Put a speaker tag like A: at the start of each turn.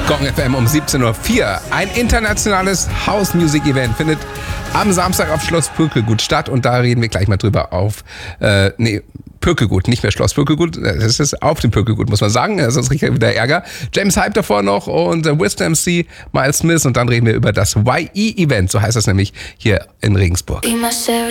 A: Gong FM um 17.04 Uhr. Ein internationales House Music Event findet am Samstag auf Schloss Pürkelgut statt und da reden wir gleich mal drüber Pürkelgut, nicht mehr Schloss Pürkelgut, das ist auf dem Pürkelgut, muss man sagen, sonst kriegt er wieder Ärger. James Hype davor noch und Wisdom MC, Miles Smith und dann reden wir über das YE-Event, so heißt das nämlich hier in Regensburg.